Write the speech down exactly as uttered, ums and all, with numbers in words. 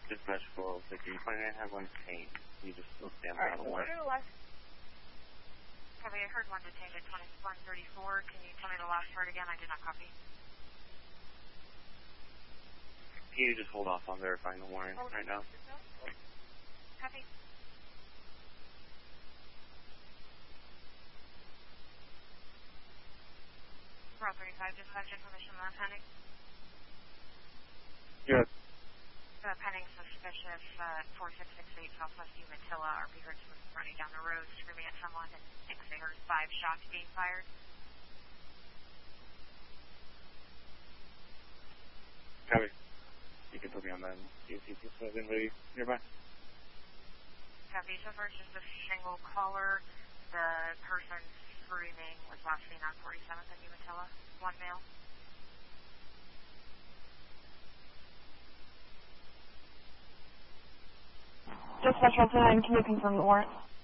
Dispatch four oh six, are you planning to have one detained? You just still stand All right, by the so warrant. what are the last... Copy, I heard one detained at twenty-one thirty-four. Can you tell me the last word again? I did not copy. Can you just hold off on verifying the warrant Oh, right now? Copy. Route thirty-five, dispatch information on pending. Yes. Uh, pending suspicious uh, four six six eight Southwest Umatilla. R P heard someone running down the road screaming at someone and thinks they heard five shots being fired. Copy. You can put me on that and see if you can find anybody nearby. Copy. So far, it's just a single caller. The person screaming was last seen on forty-seventh and Umatilla. One male. Dispatch one two nine, can you confirm the warrant?